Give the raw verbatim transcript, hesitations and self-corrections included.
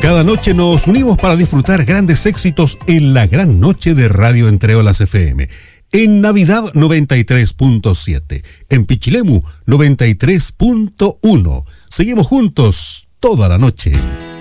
Cada noche nos unimos para disfrutar grandes éxitos en la gran noche de Radio Entreolas F M. En Navidad noventa y tres punto siete, en Pichilemu noventa y tres punto uno. Seguimos juntos toda la noche.